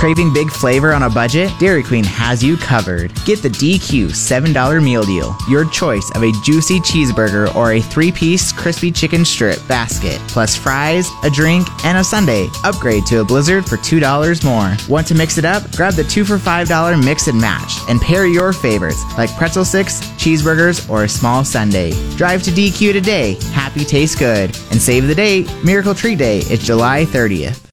Craving big flavor on a budget? Dairy Queen has you covered. Get the DQ $7 meal deal. Your choice of a juicy cheeseburger or a 3-piece crispy chicken strip basket, plus fries, a drink, and a sundae. Upgrade to a Blizzard for $2 more. Want to mix it up? Grab the 2 for $5 mix and match and pair your favorites like pretzel sticks, cheeseburgers, or a small sundae. Drive to DQ today. Happy tastes good. And save the date. Miracle Treat Day is July 30th.